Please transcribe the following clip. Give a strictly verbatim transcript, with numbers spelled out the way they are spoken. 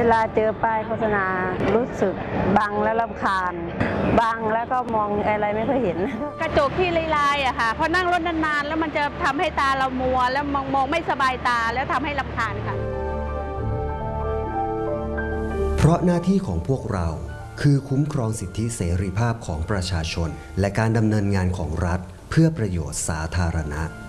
ลาเจอป้ายโฆษณารู้สึกบังแล้วรำคาญบังแล้วก็มองอะไรไม่ค่อยเห็นกระจกที่ลายๆอะค่ะพอนั่งรถนานๆแล้วมันจะทำให้ตาเรามัวแล้วมองมองไม่สบายตาแล้วทำให้รำคาญค่ะเพราะหน้าที่ของพวกเราคือคุ้มครองสิทธิเสรีภาพของประชาชนและการดำเนินงานของรัฐเพื่อประโยชน์สาธารณะ